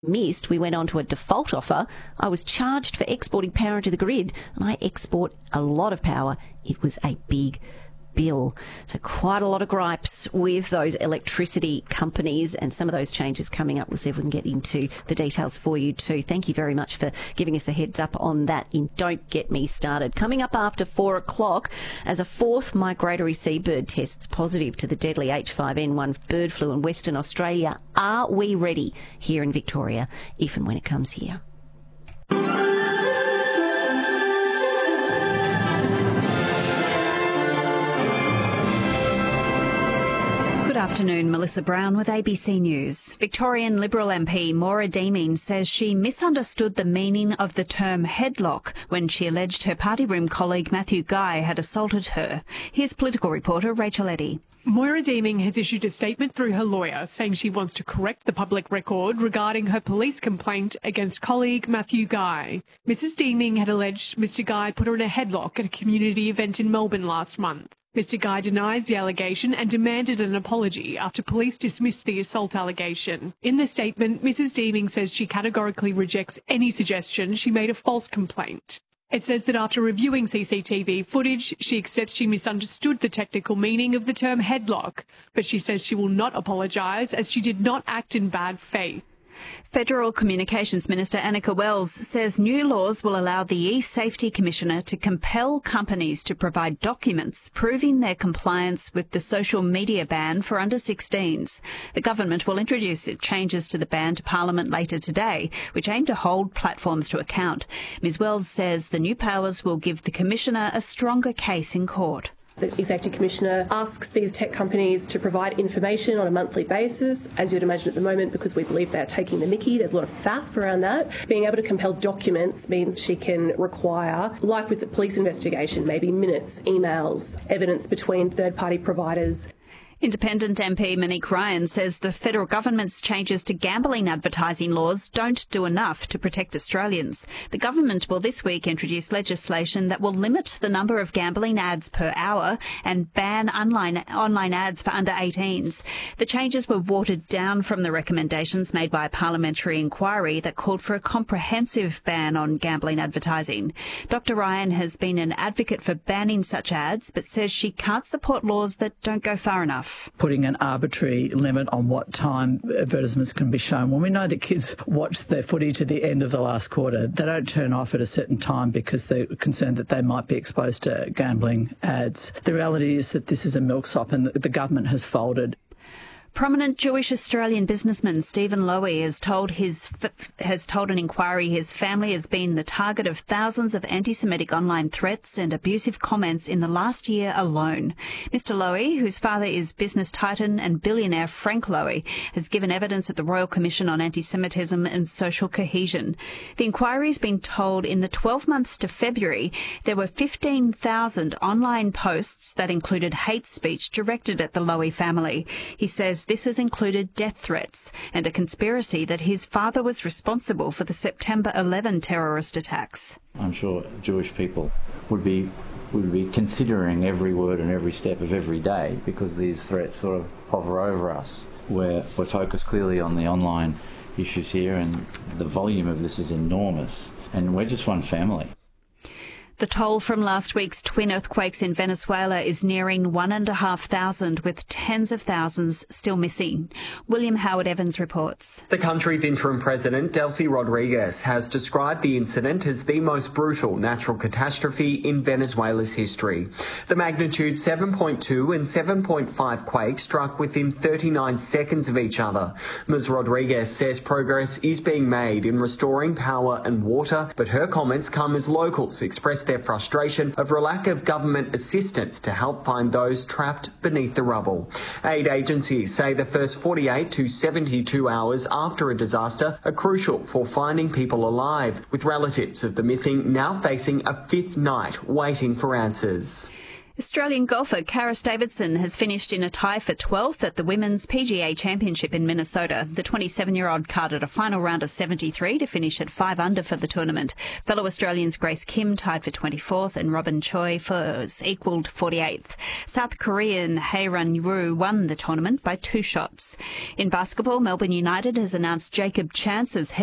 missed, we went on to a default offer. I was charged for exporting power into the grid, and I export a lot of power. It was a big bill. So quite a lot of gripes with those electricity companies, and some of those changes coming up. We'll see if we can get into the details for you too. Thank you very much for giving us a heads up on that in Don't Get Me Started. Coming up after 4 o'clock, as a fourth migratory seabird tests positive to the deadly H5N1 bird flu in Western Australia. Are we ready here in Victoria, if and when it comes here? Good afternoon, Melissa Brown with ABC News. Victorian Liberal MP Maura Deeming says she misunderstood the meaning of the term headlock when she alleged her party room colleague Matthew Guy had assaulted her. Here's political reporter Rachel Eddy. Maura Deeming has issued a statement through her lawyer saying she wants to correct the public record regarding her police complaint against colleague Matthew Guy. Mrs Deeming had alleged Mr Guy put her in a headlock at a community event in Melbourne last month. Mr Guy denies the allegation and demanded an apology after police dismissed the assault allegation. In the statement, Mrs Deeming says she categorically rejects any suggestion she made a false complaint. It says that after reviewing CCTV footage, she accepts she misunderstood the technical meaning of the term headlock, but she says she will not apologise as she did not act in bad faith. Federal Communications Minister Annika Wells says new laws will allow the E-Safety Commissioner to compel companies to provide documents proving their compliance with the social media ban for under-16s. The government will introduce changes to the ban to Parliament later today, which aim to hold platforms to account. Ms Wells says the new powers will give the Commissioner a stronger case in court. The E-Safety Commissioner asks these tech companies to provide information on a monthly basis, as you'd imagine at the moment, because we believe they're taking the mickey. There's a lot of faff around that. Being able to compel documents means she can require, like with the police investigation, maybe minutes, emails, evidence between third-party providers. Independent MP Monique Ryan says the federal government's changes to gambling advertising laws don't do enough to protect Australians. The government will this week introduce legislation that will limit the number of gambling ads per hour and ban online ads for under 18s. The changes were watered down from the recommendations made by a parliamentary inquiry that called for a comprehensive ban on gambling advertising. Dr Ryan has been an advocate for banning such ads, but says she can't support laws that don't go far enough. Putting an arbitrary limit on what time advertisements can be shown. When we know that kids watch their footy to the end of the last quarter, they don't turn off at a certain time because they're concerned that they might be exposed to gambling ads. The reality is that this is a milksop and the government has folded. Prominent Jewish Australian businessman Stephen Lowy has told an inquiry his family has been the target of thousands of anti-Semitic online threats and abusive comments in the last year alone. Mr Lowy, whose father is business titan and billionaire Frank Lowy, has given evidence at the Royal Commission on Anti-Semitism and Social Cohesion. The inquiry has been told in the 12 months to February there were 15,000 online posts that included hate speech directed at the Lowy family. He says this has included death threats and a conspiracy that his father was responsible for the September 11 terrorist attacks. I'm sure Jewish people would be considering every word and every step of every day, because these threats sort of hover over us. We're focused clearly on the online issues here, and the volume of this is enormous, and we're just one family. The toll from last week's twin earthquakes in Venezuela is nearing 1,500, with tens of thousands still missing. William Howard Evans reports. The country's interim president, Delcy Rodriguez, has described the incident as the most brutal natural catastrophe in Venezuela's history. The magnitude 7.2 and 7.5 quakes struck within 39 seconds of each other. Ms. Rodriguez says progress is being made in restoring power and water, but her comments come as locals express their frustration over a lack of government assistance to help find those trapped beneath the rubble. Aid agencies say the first 48 to 72 hours after a disaster are crucial for finding people alive, with relatives of the missing now facing a fifth night waiting for answers. Australian golfer Karis Davidson has finished in a tie for 12th at the Women's PGA Championship in Minnesota. The 27-year-old carded a final round of 73 to finish at 5 under for the tournament. Fellow Australians Grace Kim tied for 24th and Robin Choi equalled 48th. South Korean Hae-Run Ryu won the tournament by 2 shots. In basketball, Melbourne United has announced Jacob Chance's